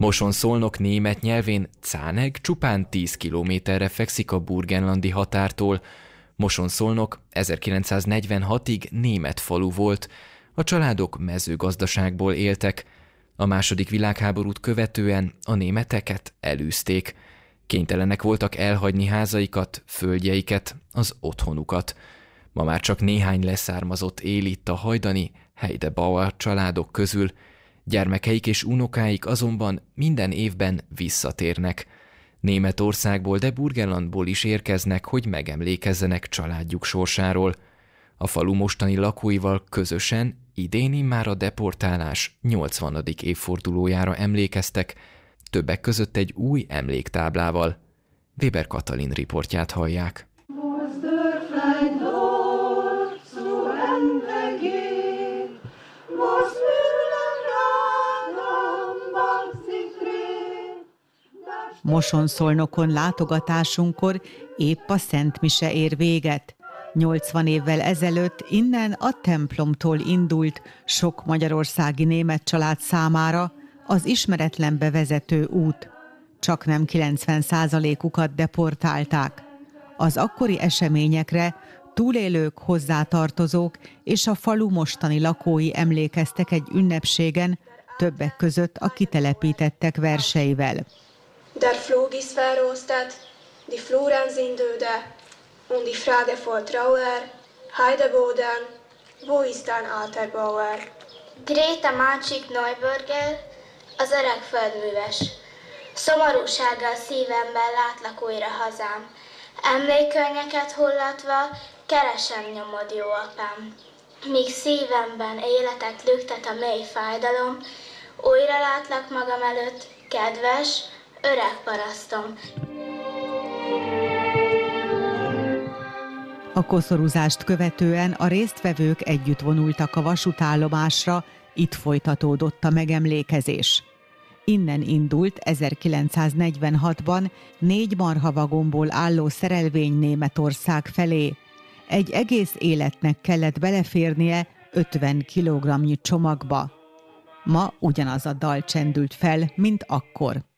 Moson-Szolnok német nyelvén Czáneg csupán 10 kilométerre fekszik a burgenlandi határtól. Moson-Szolnok 1946-ig német falu volt, a családok mezőgazdaságból éltek. A II. Világháborút követően a németeket elűzték. Kénytelenek voltak elhagyni házaikat, földjeiket, az otthonukat. Ma már csak néhány leszármazott él itt a hajdani Heidebauer családok közül, gyermekeik és unokáik azonban minden évben visszatérnek. Németországból, de Burgenlandból is érkeznek, hogy megemlékezzenek családjuk sorsáról. A falu mostani lakóival közösen idén immár a deportálás 80. évfordulójára emlékeztek, többek között egy új emléktáblával. Weber Katalin riportját hallják. Moson-Szolnokon látogatásunkkor épp a Szent Mise ér véget. 80 évvel ezelőtt innen a templomtól indult sok magyarországi német család számára az ismeretlenbe vezető út. Csaknem 90%-ukat deportálták. Az akkori eseményekre túlélők, hozzátartozók és a falu mostani lakói emlékeztek egy ünnepségen, többek között a kitelepítettek verseivel. Der Flug ist verrostet, die Fluren sind öde, und die Frage vor Trauer, Heideboden, wo ist dein alter Bauer? Gréta Mácsik Neubörger, az öreg földműves. Szomorúsággal szívemben látlak újra hazám. Emlékkönnyeket hullatva, keresem nyomod, jó apám. Míg szívemben életet lüktet a mély fájdalom, újra látlak magam előtt, kedves, öreg parasztom. A koszorúzást követően a résztvevők együtt vonultak a vasútállomásra, itt folytatódott a megemlékezés. Innen indult 1946-ban 4 marhavagomból álló szerelvény Németország felé. Egy egész életnek kellett beleférnie 50 kilogramnyi csomagba. Ma ugyanaz a dal csendült fel, mint akkor.